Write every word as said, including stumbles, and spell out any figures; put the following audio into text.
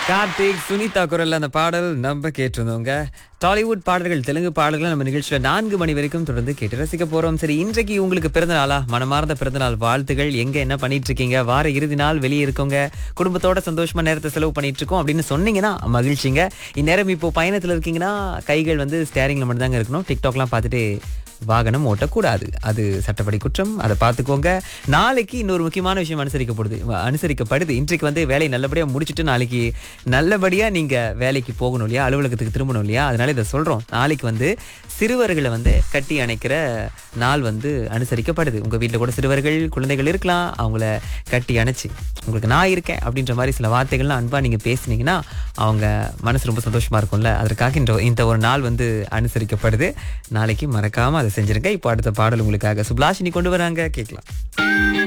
கார்த்திக் சுனிதா குரல்ல அந்த பாடல் நம்ம கேட்டிருந்தோங்க. டாலிவுட் பாடல்கள், தெலுங்கு பாடல்கள் நம்ம நிகழ்ச்சியில நான்கு மணி வரைக்கும் தொடர்ந்து கேட்டு ரசிக்க போறோம். சரி, இன்றைக்கு உங்களுக்கு பிறந்த நாளா? மனமார்ந்த பிறந்தநாள் வாழ்த்துகள். எங்க என்ன பண்ணிட்டு இருக்கீங்க? வார இறுதி நாள் வெளியே இருக்கோங்க, குடும்பத்தோட சந்தோஷமா நேரத்தை செலவு பண்ணிட்டு இருக்கோம் அப்படின்னு சொன்னீங்கன்னா மகிழ்ச்சிங்க. இந்நேரம் இப்போ பயணத்துல இருக்கீங்கன்னா கைகள் வந்து ஸ்டேரிங்ல மட்டும் தாங்க இருக்கணும். டிக்டாக்லாம் பார்த்துட்டு வாகனம் ஓட்டக்கூடாது, அது சட்டப்படி குற்றம். அதை பார்த்துக்கோங்க. நாளைக்கு இன்னொரு முக்கியமான விஷயம் அனுசரிக்கப்படுது அனுசரிக்கப்படுது இன்றைக்கு வந்து வேலையை நல்லபடியா முடிச்சுட்டு நாளைக்கு நல்லபடியா நீங்க வேலைக்கு போகணும் இல்லையா, அலுவலகத்துக்கு திரும்பணும் இல்லையா. அதனால இதை சொல்றோம். நாளைக்கு வந்து சிறுவர்களை வந்து கட்டி அணைக்கிற நாள் வந்து அனுசரிக்கப்படுது. உங்க வீட்டில் கூட சிறுவர்கள் குழந்தைகள் இருக்கலாம். அவங்கள கட்டி அணைச்சு உங்களுக்கு நான் இருக்கேன் அப்படின்ற மாதிரி சில வார்த்தைகள்லாம் அன்பா நீங்க பேசுனீங்கன்னா அவங்க மனசு ரொம்ப சந்தோஷமா இருக்கும்ல. அதற்காக இந்த இந்த ஒரு நாள் வந்து அனுசரிக்கப்படுது. நாளைக்கு மறக்காம அதை செஞ்சிருங்க. இப்போ அடுத்த பாடல் உங்களுக்காக சுப்லாஷினி கொண்டு வராங்க, கேட்கலாம்.